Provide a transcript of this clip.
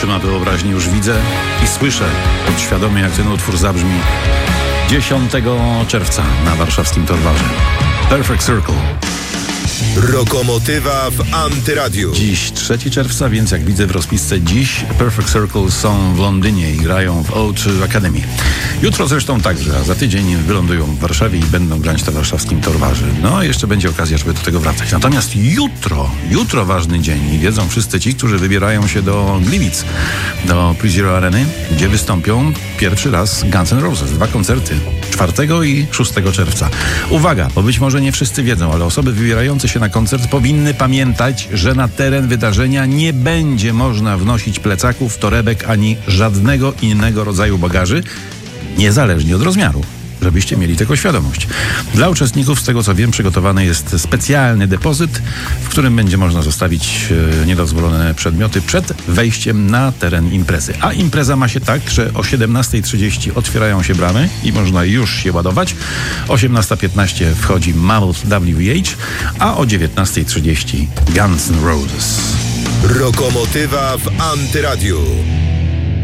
ma wyobraźni, już widzę i słyszę podświadomie, jak ten utwór zabrzmi 10 czerwca na warszawskim Torwarze. Perfect Circle. Rokomotywa w Antyradiu. Dziś 3 czerwca, więc jak widzę w rozpisce, dziś Perfect Circle są w Londynie i grają w O2 Academy. Jutro zresztą także, a za tydzień wylądują w Warszawie i będą grać na warszawskim Torwarze. No, jeszcze będzie okazja, żeby do tego wracać. Natomiast jutro ważny dzień i wiedzą wszyscy ci, którzy wybierają się do Gliwic, do PreZero Areny, gdzie wystąpią pierwszy raz Guns N' Roses. 2 koncerty, 4 i 6 czerwca. Uwaga, bo być może nie wszyscy wiedzą, ale osoby wybierające się na koncert powinny pamiętać, że na teren wydarzenia nie będzie można wnosić plecaków, torebek ani żadnego innego rodzaju bagaży, niezależnie od rozmiaru. Żebyście mieli tego świadomość. Dla uczestników, z tego co wiem, przygotowany jest specjalny depozyt, w którym będzie można zostawić niedozwolone przedmioty przed wejściem na teren imprezy. A impreza ma się tak, że o 17:30 otwierają się bramy i można już się ładować. 18:15 wchodzi Mammoth WVH, a o 19:30 Guns N' Roses. Rokomotywa w Antyradiu.